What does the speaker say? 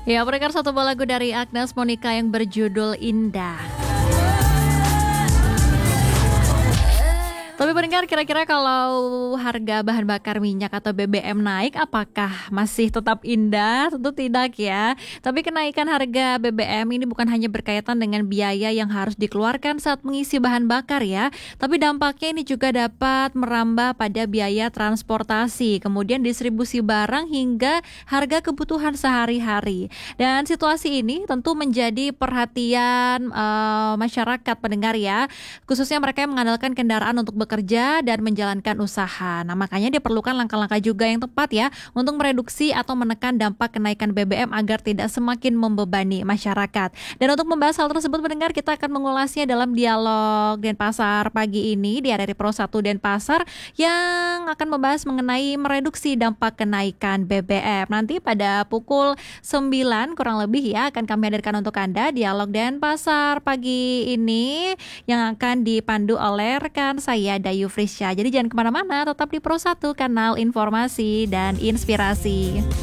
Ya, pendengar, satu buah lagu dari Agnes Monica yang berjudul Indah. Tapi pendengar, kira-kira kalau harga bahan bakar minyak atau BBM naik, apakah masih tetap indah? Tentu tidak ya. Tapi kenaikan harga BBM ini bukan hanya berkaitan dengan biaya yang harus dikeluarkan saat mengisi bahan bakar ya. Tapi dampaknya ini juga dapat merambah pada biaya transportasi, kemudian distribusi barang hingga harga kebutuhan sehari-hari. Dan situasi ini tentu menjadi perhatian masyarakat pendengar ya. Khususnya mereka yang mengandalkan kendaraan untuk bekerja dan menjalankan usaha. Nah, makanya diperlukan langkah-langkah juga yang tepat ya untuk mereduksi atau menekan dampak kenaikan BBM agar tidak semakin membebani masyarakat. Dan untuk membahas hal tersebut pendengar, kita akan mengulasnya dalam dialog Denpasar pagi ini di RRI Pro 1 Denpasar yang akan membahas mengenai mereduksi dampak kenaikan BBM. Nanti pada pukul 9 kurang lebih ya akan kami hadirkan untuk Anda dialog Denpasar pagi ini yang akan dipandu oleh rekan saya Dayu Frisya. Jadi jangan kemana-mana, tetap di Pro 1, kanal informasi dan inspirasi.